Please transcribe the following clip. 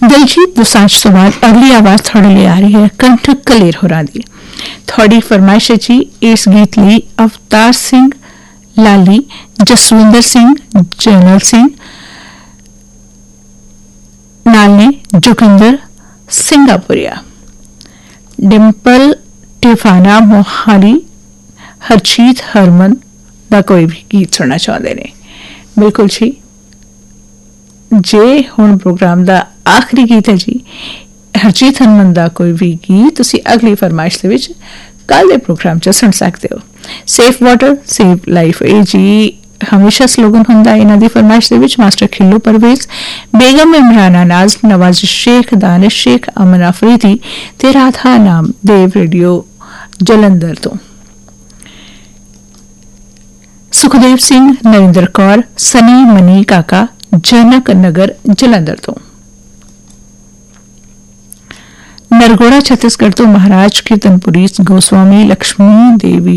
ਦਿਲਜੀਤ ਦੋਸਾਂਝ ਤੋਂ ਬਾਅਦ ਅਗਲੀ ਆਵਾਜ਼ ਤੁਹਾਡੇ ਲਈ ਆ ਰਹੀ ਹੈ ਕੰਠ ਕਲੇਰ ਹੋਰਾਂ ਦੀ। ਤੁਹਾਡੀ ਫਰਮਾਇਸ਼ ਹੈ ਜੀ ਇਸ ਗੀਤ ਲਈ ਅਵਤਾਰ ਸਿੰਘ ਲਾਲੀ, ਜਸਵਿੰਦਰ ਸਿੰਘ, ਜਨਰਲ ਸਿੰਘ ਨਾਲ ਨੇ ਜੋਗਿੰਦਰ ਸਿੰਘਾਪੁਰੀਆ, ਡਿੰਪਲ ਟਿਫਾਨਾ ਮੋਹਾਲੀ, ਹਰਜੀਤ ਹਰਮਨ ਦਾ ਕੋਈ ਵੀ ਗੀਤ ਸੁਣਨਾ ਚਾਹੁੰਦੇ ਨੇ। ਬਿਲਕੁਲ ਜੀ, ਜੇ ਹੁਣ ਪ੍ਰੋਗਰਾਮ ਦਾ ਆਖਰੀ ਗੀਤ ਹੈ ਜੀ ਹਰਜੀਤ ਹਰਮਨ ਦਾ ਕੋਈ ਵੀ ਗੀਤ ਤੁਸੀਂ ਅਗਲੀ ਫਰਮਾਇਸ਼ ਦੇ ਵਿੱਚ ਕੱਲ ਦੇ ਪ੍ਰੋਗਰਾਮ 'ਚ ਸੁਣ ਸਕਦੇ ਹੋ। ਸੇਫ ਵਾਟਰ ਸੇਵ ਲਾਈਫ, ਇਹ ਜੀ ਹਮੇਸ਼ਾ ਸਲੋਗਨ ਹੁੰਦਾ ਇਹਨਾਂ ਦੀ ਫਰਮਾਇਸ਼ ਦੇ ਵਿੱਚ। ਮਾਸਟਰ ਖਿੱਲੂ ਪਰਵੇਜ਼, ਬੇਗਮ ਇਮਰਾਨਾ ਨਾਜ਼, ਨਵਾਜ਼ ਸ਼ੇਖ, ਦਾਨਿਸ਼ ਸ਼ੇਖ, ਅਮਨ ਅਫਰੀਦੀ ਤੇ ਰਾਧਾ ਨਾਮ ਦੇਵ ਰੇਡੀਓ ਜਲੰਧਰ ਤੋਂ। ਸੁਖਦੇਵ ਸਿੰਘ, ਨਰਿੰਦਰ ਕੌਰ, ਸਨੀ ਮਨੀ ਕਾਕਾ, ਜਨਕ ਨਗਰ ਜਲੰਧਰ ਤੋਂ। ਨਰਗੋੜਾ ਛੱਤੀਸਗढ़ ਤੋਂ ਮਹਾਰਾਜ ਕੀਰਤਨਪੁਰੀ ਗੋਸਵਾਮੀ ਲక్ష్ਮੀ ਦੇਵੀ